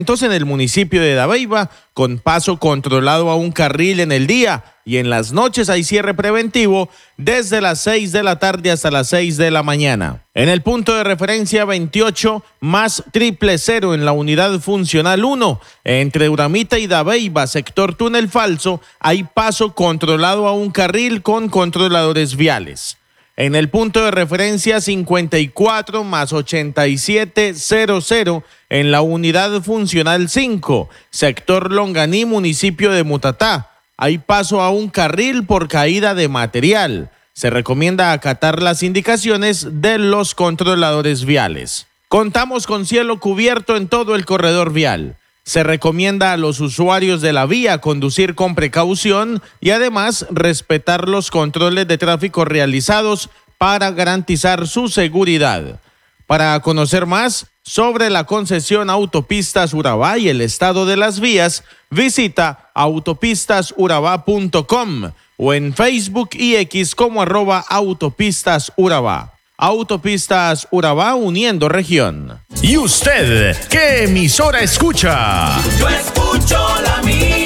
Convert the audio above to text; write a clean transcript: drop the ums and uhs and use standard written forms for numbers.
Entonces, en el municipio de Dabeiba, con paso controlado a un carril en el día y en las noches hay cierre preventivo desde las 6 de la tarde hasta las 6 de la mañana. En el punto de referencia 28 más 000 en la unidad funcional 1, entre Uramita y Dabeiba, sector Túnel Falso, hay paso controlado a un carril con controladores viales. En el punto de referencia 54 más 8700 en la unidad funcional 5, sector Longaní, municipio de Mutatá. Hay paso a un carril por caída de material. Se recomienda acatar las indicaciones de los controladores viales. Contamos con cielo cubierto en todo el corredor vial. Se recomienda a los usuarios de la vía conducir con precaución y además respetar los controles de tráfico realizados para garantizar su seguridad. Para conocer más sobre la concesión Autopistas Urabá y el estado de las vías, visita autopistasurabá.com o en Facebook y X como @autopistasurabá. Autopistas Urabá, uniendo región. ¿Y usted qué emisora escucha? Yo escucho la mía.